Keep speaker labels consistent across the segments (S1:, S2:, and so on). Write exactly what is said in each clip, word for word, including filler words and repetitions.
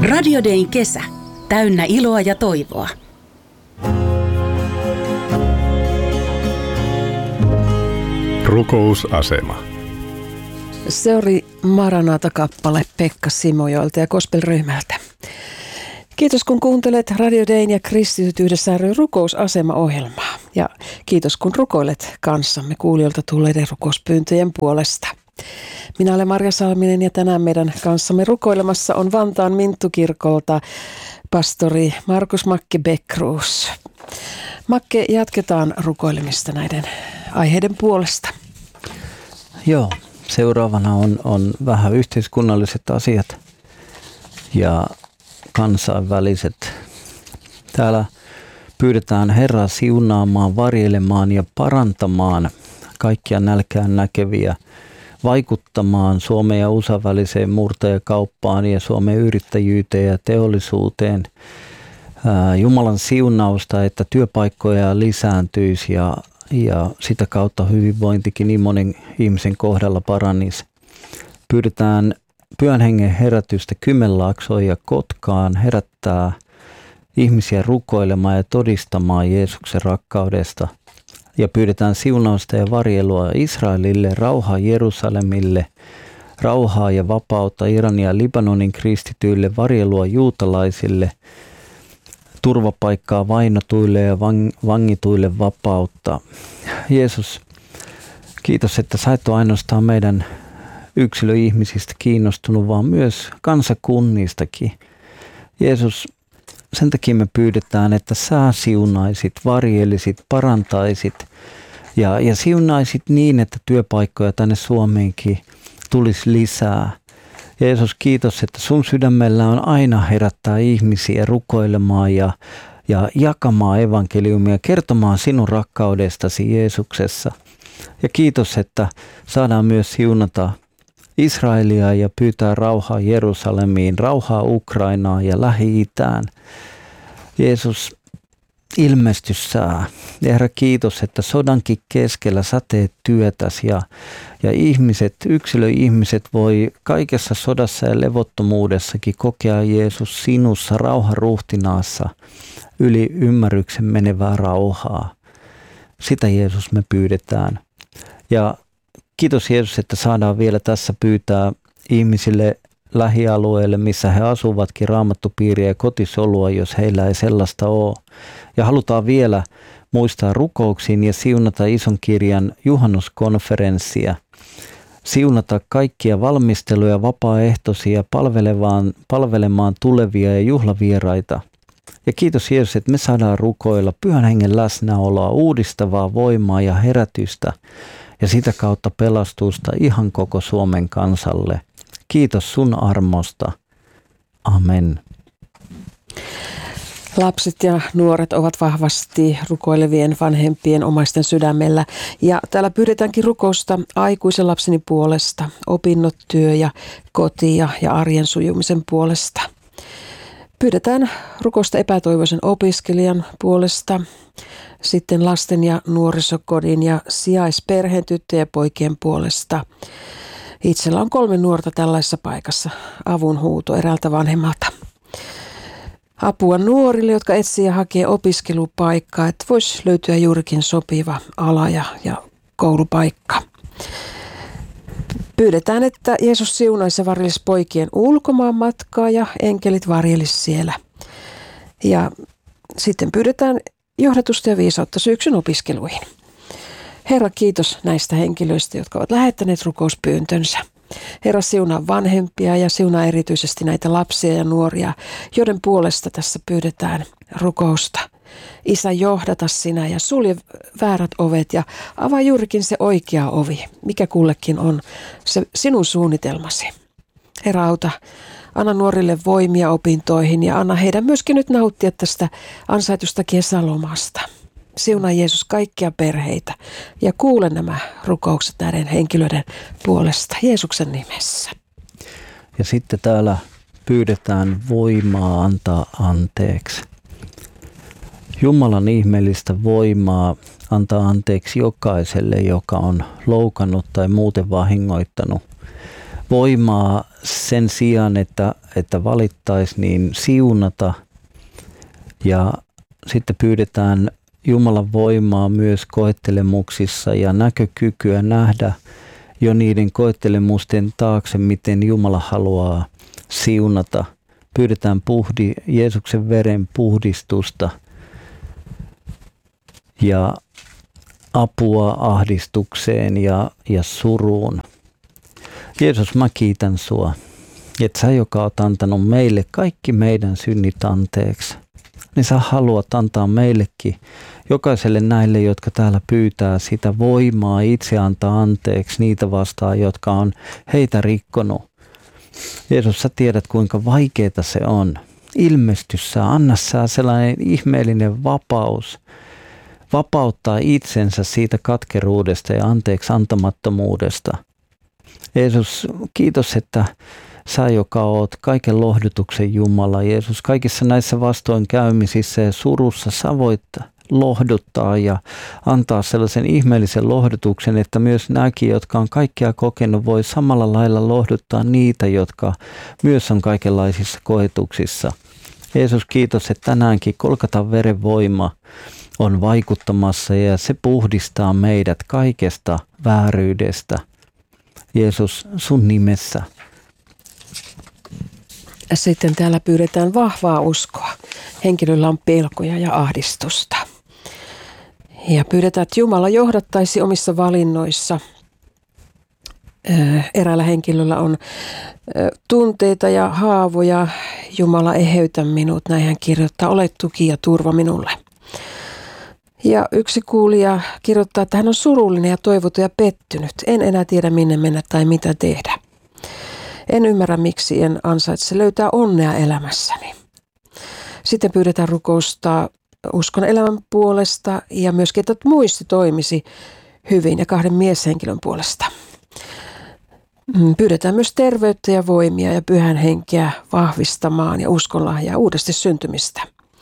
S1: Radio Dayn kesä. Täynnä iloa ja toivoa.
S2: Rukousasema.
S3: Se oli Maranata-kappale Pekka Simojoelta ja Gospel-ryhmältä. Kiitos kun kuuntelet Radio Dayn ja Kristityt yhdessä ry rukousasema-ohjelmaa. Ja kiitos kun rukoilet kanssamme kuulijoilta tulleiden rukouspyyntöjen puolesta. Minä olen Marja Salminen ja tänään meidän kanssamme rukoilemassa on Vantaan Minttukirkolta pastori Markus Makke Bäckroos. Makke, jatketaan rukoilemista näiden aiheiden puolesta.
S4: Joo, seuraavana on, on vähän yhteiskunnalliset asiat ja kansainväliset. Täällä pyydetään Herraa siunaamaan, varjelemaan ja parantamaan kaikkia nälkään näkeviä, vaikuttamaan Suomen ja U S A väliseen murtajakauppaan ja Suomen yrittäjyyteen ja teollisuuteen. Jumalan siunausta, että työpaikkoja lisääntyisi ja, ja sitä kautta hyvinvointikin niin monen ihmisen kohdalla paranisi. Pyydetään Pyhän Hengen herätystä Kymenlaaksoon ja Kotkaan, herättää ihmisiä rukoilemaan ja todistamaan Jeesuksen rakkaudesta. Ja pyydetään siunausta ja varjelua Israelille, rauhaa Jerusalemille, rauhaa ja vapautta Iranin ja Libanonin kristityille, varjelua juutalaisille, turvapaikkaa vainotuille ja vangituille vapautta. Jeesus, kiitos, että sä et ole ainoastaan meidän yksilöihmisistä kiinnostunut, vaan myös kansakunnistakin. Jeesus, sen takia me pyydetään, että sä siunaisit, varjelisit, parantaisit ja, ja siunaisit niin, että työpaikkoja tänne Suomeenkin tulisi lisää. Jeesus, kiitos, että sun sydämellä on aina herättää ihmisiä rukoilemaan ja, ja jakamaan evankeliumia, kertomaan sinun rakkaudestasi Jeesuksessa. Ja kiitos, että saadaan myös siunata Israelia ja pyytää rauhaa Jerusalemiin, rauhaa Ukrainaan ja Lähi-Itään. Jeesus, ilmesty sä. Herra, kiitos, että sodankin keskellä sä teet työtäsi ja, ja ihmiset, yksilöihmiset voi kaikessa sodassa ja levottomuudessakin kokea Jeesus sinussa rauhan ruhtinaassa yli ymmärryksen menevää rauhaa. Sitä Jeesus me pyydetään. Ja kiitos Jeesus, että saadaan vielä tässä pyytää ihmisille lähialueille, missä he asuvatkin, raamattupiiriä ja kotisolua, jos heillä ei sellaista ole. Ja halutaan vielä muistaa rukouksiin ja siunata ison kirjan juhannuskonferenssia. Siunata kaikkia valmisteluja, vapaaehtoisia, palvelemaan, palvelemaan tulevia ja juhlavieraita. Ja kiitos Jeesus, että me saadaan rukoilla Pyhän Hengen läsnäoloa, uudistavaa voimaa ja herätystä ja sitä kautta pelastusta ihan koko Suomen kansalle. Kiitos sun armosta. Amen.
S3: Lapset ja nuoret ovat vahvasti rukoilevien vanhempien omaisten sydämellä. Ja täällä pyydetäänkin rukousta aikuisen lapseni puolesta, opinnot, työ ja koti ja, ja arjen sujumisen puolesta. Pyydetään rukousta epätoivoisen opiskelijan puolesta, sitten lasten ja nuorisokodin ja sijaisperheen tyttöjen ja poikien puolesta. Itsellä on kolme nuorta tällaisessa paikassa. Avun huuto eräältä vanhemmalta. Apua nuorille, jotka etsii ja hakee opiskelupaikkaa, että voisi löytyä juurikin sopiva ala ja, ja koulupaikka. Pyydetään, että Jeesus siunaisi ja varjelisi poikien ulkomaan matkaa ja enkelit varjelisi siellä. Ja sitten pyydetään johdatusta ja viisautta syksyn opiskeluihin. Herra, kiitos näistä henkilöistä, jotka ovat lähettäneet rukouspyyntönsä. Herra, siunaa vanhempia ja siunaa erityisesti näitä lapsia ja nuoria, joiden puolesta tässä pyydetään rukousta. Isä, johdata sinä ja sulje väärät ovet ja avaa juurikin se oikea ovi, mikä kullekin on se sinun suunnitelmasi. Herra, auta, anna nuorille voimia opintoihin ja anna heidän myöskin nyt nauttia tästä ansaitusta kesälomasta. Siunaa Jeesus kaikkia perheitä ja kuule nämä rukoukset näiden henkilöiden puolesta Jeesuksen nimessä.
S4: Ja sitten täällä pyydetään voimaa antaa anteeksi. Jumalan ihmeellistä voimaa antaa anteeksi jokaiselle, joka on loukannut tai muuten vahingoittanut. Voimaa sen sijaan, että, että valittaisiin, niin siunata. Ja sitten pyydetään Jumalan voimaa myös koettelemuksissa ja näkökykyä nähdä jo niiden koettelemusten taakse, miten Jumala haluaa siunata. Pyydetään puhdi, Jeesuksen veren puhdistusta ja apua ahdistukseen ja, ja suruun. Jeesus, mä kiitän sua, että sä, joka oot antanut meille kaikki meidän synnit anteeksi, niin sä haluat antaa meillekin, jokaiselle näille, jotka täällä pyytää sitä voimaa itse antaa anteeksi niitä vastaan, jotka on heitä rikkonut. Jeesus, sä tiedät, kuinka vaikeaa se on. Ilmesty sä, anna sä sellainen ihmeellinen vapaus, vapauttaa itsensä siitä katkeruudesta ja anteeksi antamattomuudesta. Jeesus, kiitos, että sä, joka oot kaiken lohdutuksen Jumala, Jeesus, kaikissa näissä vastoinkäymisissä ja surussa sä voit lohduttaa ja antaa sellaisen ihmeellisen lohdutuksen, että myös nämäkin, jotka on kaikkea kokenut, voi samalla lailla lohduttaa niitä, jotka myös on kaikenlaisissa koetuksissa. Jeesus, kiitos, että tänäänkin Golgatan veren voima on vaikuttamassa ja se puhdistaa meidät kaikesta vääryydestä. Jeesus, sun nimessä.
S3: Sitten täällä pyydetään vahvaa uskoa. Henkilöllä on pelkoja ja ahdistusta. Ja pyydetään, että Jumala johdattaisi omissa valinnoissa. Eräällä henkilöllä on tunteita ja haavoja. Jumala, eheytä minut. Näin hän kirjoittaa, ole tuki ja turva minulle. Ja yksi kuulija kirjoittaa, että hän on surullinen ja toivoton ja pettynyt. En enää tiedä, minne mennä tai mitä tehdä. En ymmärrä, miksi en ansaitse löytää onnea elämässäni. Sitten pyydetään rukousta uskon elämän puolesta ja myöskin, että muisti toimisi hyvin ja kahden mieshenkilön puolesta. Pyydetään myös terveyttä ja voimia ja pyhän henkeä vahvistamaan ja uskonlahjaa uudesti syntymistä.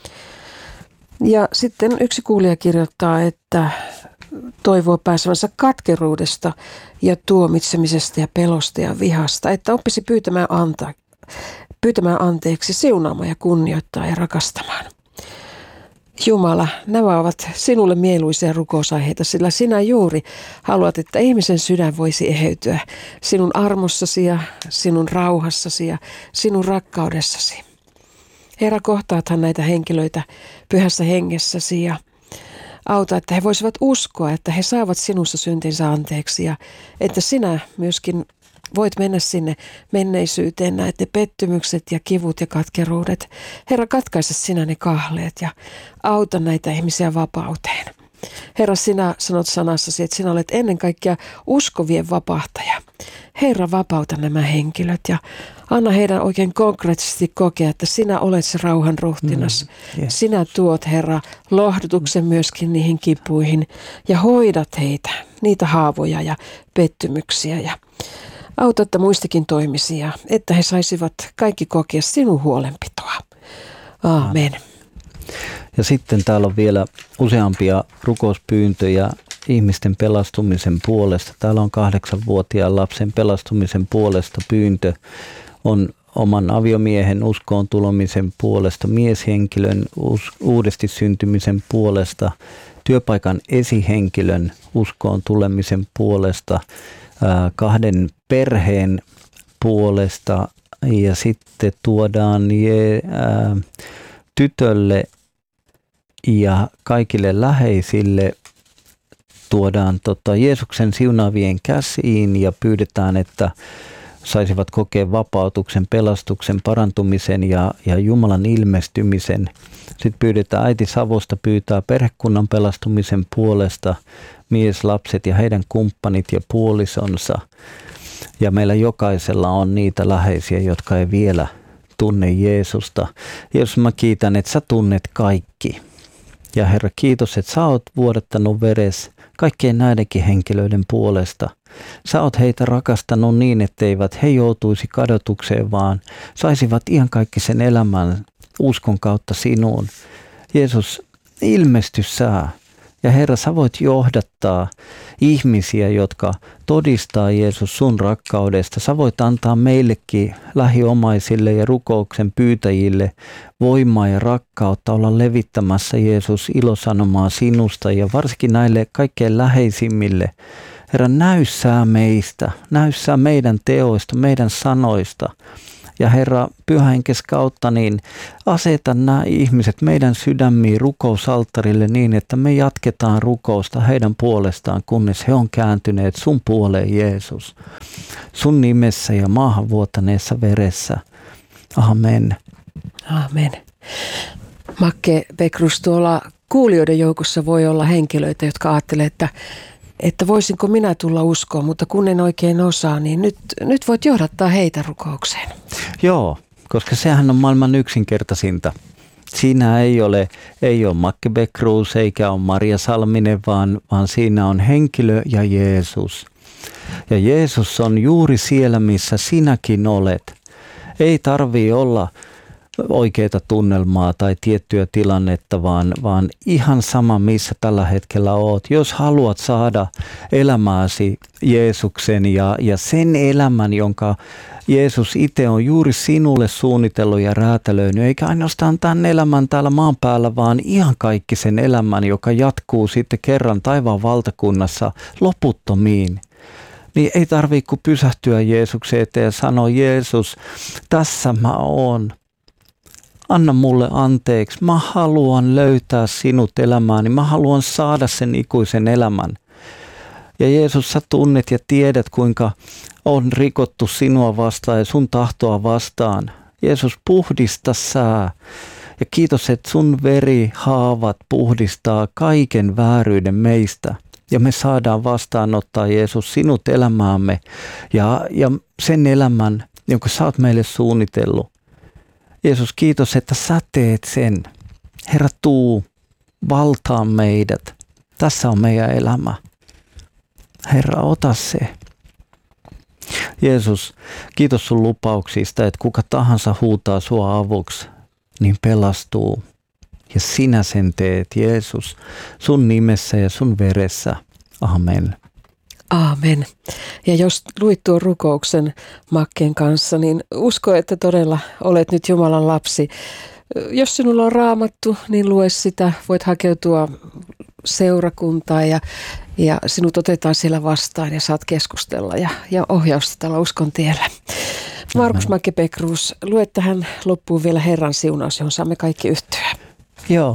S3: Ja sitten yksi kuulija kirjoittaa, että toivoo pääsevänsä katkeruudesta ja tuomitsemisesta ja pelosta ja vihasta, että oppisi pyytämään, anta, pyytämään anteeksi, siunaamaan ja kunnioittaa ja rakastamaan. Jumala, nämä ovat sinulle mieluisia rukousaiheita, sillä sinä juuri haluat, että ihmisen sydän voisi eheytyä sinun armossasi ja sinun rauhassasi ja sinun rakkaudessasi. Herra, kohtaathan näitä henkilöitä pyhässä hengessäsi ja auta, että he voisivat uskoa, että he saavat sinussa syntinsä anteeksi ja että sinä myöskin voit mennä sinne menneisyyteen, näet ne pettymykset ja kivut ja katkeruudet. Herra, katkaise sinä ne kahleet ja auta näitä ihmisiä vapauteen. Herra, sinä sanot sanassasi, että sinä olet ennen kaikkea uskovien vapahtaja. Herra, vapauta nämä henkilöt ja anna heidän oikein konkreettisesti kokea, että sinä olet se rauhan ruhtinas. Mm, yes. Sinä tuot, Herra, lohdutuksen myöskin niihin kipuihin ja hoidat heitä, niitä haavoja ja pettymyksiä. Ja auta, että muistakin toimisi ja että he saisivat kaikki kokea sinun huolenpitoa. Aamen.
S4: Ja sitten täällä on vielä useampia rukouspyyntöjä ihmisten pelastumisen puolesta. Täällä on kahdeksanvuotiaan lapsen pelastumisen puolesta pyyntö. On oman aviomiehen uskoon tulemisen puolesta, mieshenkilön uudesti syntymisen puolesta, työpaikan esihenkilön uskoon tulemisen puolesta, kahden perheen puolesta ja sitten tuodaan je, ää, tytölle ja kaikille läheisille tuodaan tota Jeesuksen siunaavien käsiin ja pyydetään, että saisivat kokea vapautuksen, pelastuksen, parantumisen ja, ja Jumalan ilmestymisen. Sitten pyydetään äiti Savosta pyytää perhekunnan pelastumisen puolesta mies, lapset ja heidän kumppanit ja puolisonsa. Ja meillä jokaisella on niitä läheisiä, jotka ei vielä tunne Jeesusta. Jeesus, mä kiitän, että sä tunnet kaikki. Ja Herra, kiitos, että sä oot vuodattanut veres kaikkien näidenkin henkilöiden puolesta. Sä oot heitä rakastanut niin, etteivät he joutuisi kadotukseen, vaan saisivat iankaikkisen elämän uskon kautta sinuun. Jeesus, ilmesty sä Ja Herra, sä voit johdattaa ihmisiä, jotka todistaa Jeesus sun rakkaudesta. Sä voit antaa meillekin lähiomaisille ja rukouksen pyytäjille voimaa ja rakkautta olla levittämässä Jeesus ilosanomaa sinusta ja varsinkin näille kaikkein läheisimmille. Herra, näy sä meistä, näy sä meidän teoista, meidän sanoista. Ja Herra, Pyhä Henkes kautta niin aseta nämä ihmiset meidän sydämiin rukousalttarille niin, että me jatketaan rukousta heidän puolestaan, kunnes he on kääntyneet sun puoleen, Jeesus. Sun nimessä ja maahan vuotaneessa veressä. Amen.
S3: Amen. Makke Pekrus, tuolla kuulijoiden joukossa voi olla henkilöitä, jotka ajattelee, että että voisinko minä tulla uskoon, mutta kun en oikein osaa, niin nyt, nyt voit johdattaa heitä rukoukseen.
S4: Joo, koska sehän on maailman yksinkertaisinta. Siinä ei ole, ei ole Makke Pekrus eikä ole Maria Salminen, vaan, vaan siinä on henkilö ja Jeesus. Ja Jeesus on juuri siellä, missä sinäkin olet. Ei tarvitse olla oikeaa tunnelmaa tai tiettyä tilannetta, vaan, vaan ihan sama, missä tällä hetkellä oot. Jos haluat saada elämääsi Jeesuksen ja, ja sen elämän, jonka Jeesus itse on juuri sinulle suunnitellut ja räätälöinyt, eikä ainoastaan tämän elämän täällä maan päällä, vaan ihan kaikki sen elämän, joka jatkuu sitten kerran taivaan valtakunnassa loputtomiin. Niin ei tarvitse kuin pysähtyä Jeesuksen eteen ja sanoa, Jeesus, tässä mä oon. Anna mulle anteeksi. Mä haluan löytää sinut elämääni. Mä haluan saada sen ikuisen elämän. Ja Jeesus, sä tunnet ja tiedät, kuinka on rikottu sinua vastaan ja sun tahtoa vastaan. Jeesus, puhdista sä. Ja kiitos, että sun verihaavat puhdistaa kaiken vääryyden meistä. Ja me saadaan vastaanottaa, Jeesus, sinut elämäämme ja, ja sen elämän, jonka sä oot meille suunnitellut. Jeesus, kiitos, että sä teet sen. Herra, tuu, valtaa meidät. Tässä on meidän elämä. Herra, ota se. Jeesus, kiitos sun lupauksista, että kuka tahansa huutaa sua avuksi, niin pelastuu. Ja sinä sen teet, Jeesus, sun nimessä ja sun veressä. Amen.
S3: Aamen. Ja jos luit tuon rukouksen Makkeen kanssa, niin usko, että todella olet nyt Jumalan lapsi. Jos sinulla on raamattu, niin lue sitä. Voit hakeutua seurakuntaan ja, ja sinut otetaan siellä vastaan ja saat keskustella ja, ja ohjausta tällä uskon tiellä. Markus Makke Pekrus, lue tähän loppuun vielä Herran siunaus, johon saamme kaikki yhtyä.
S4: Joo.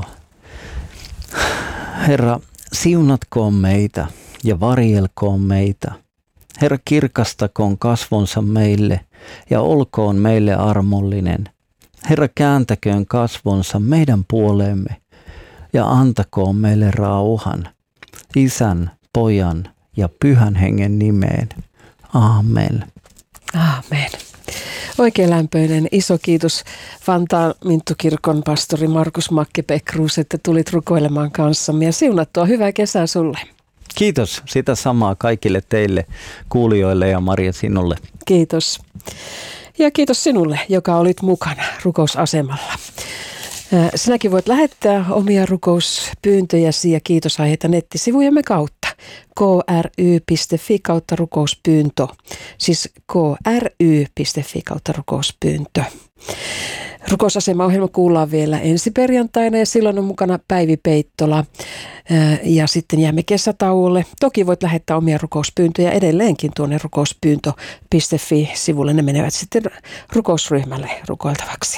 S4: Herra, siunatkoon meitä ja varjelkoon meitä. Herra, kirkastakoon kasvonsa meille ja olkoon meille armollinen. Herra, kääntäköön kasvonsa meidän puoleemme ja antakoon meille rauhan. Isän, Pojan ja Pyhän Hengen nimeen. Amen.
S3: Amen. Oikein lämpöinen iso kiitos Vantaan Minttukirkon pastori Markus Makke Pekrus, että tulit rukoilemaan kanssamme ja siunattua hyvää kesää sulle.
S4: Kiitos sitä samaa kaikille teille kuulijoille ja Maria sinulle.
S3: Kiitos. Ja kiitos sinulle, joka olit mukana rukousasemalla. Sinäkin voit lähettää omia rukouspyyntöjäsi ja kiitosaiheita nettisivujemme kautta. k r y piste f i kautta rukouspyyntö. Siis k r y piste f i kautta rukouspyyntö. Rukousasemaohjelma kuullaan vielä ensi perjantaina ja silloin on mukana Päivi Peittola ja sitten jäämme kesätauolle. Toki voit lähettää omia rukouspyyntöjä edelleenkin tuonne rukouspyyntö piste f i-sivulle. Ne menevät sitten rukousryhmälle rukoiltavaksi.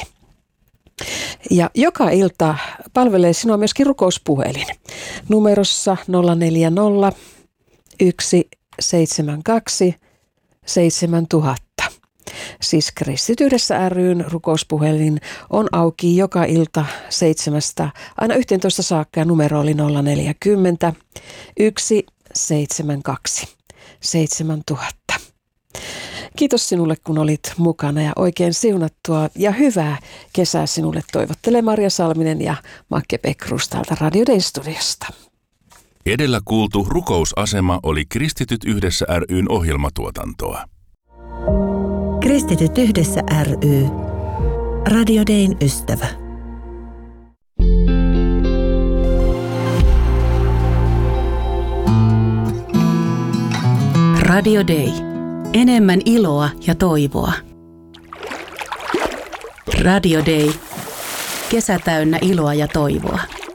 S3: Ja joka ilta palvelee sinua myöskin rukouspuhelin numerossa nolla neljä nolla yksi seitsemän kaksi seitsemän tuhatta. Siis Kristityydessä ry:n rukouspuhelin on auki joka ilta seitsemästä aina yhteentoista saakka ja numero oli nolla neljä nolla nolla yksi seitsemän kaksi seitsemän tuhatta. Kiitos sinulle, kun olit mukana ja oikein siunattua ja hyvää kesää sinulle toivottelee Maria Salminen ja Makke Pekrus täältä Radio Dayn studiosta.
S2: Edellä kuultu rukousasema oli Kristityt yhdessä ry:n ohjelmatuotantoa.
S5: Kristityt yhdessä ry. Radio Dayn ystävä.
S1: Radio Day. Enemmän iloa ja toivoa. Radio Day. Kesä täynnä iloa ja toivoa.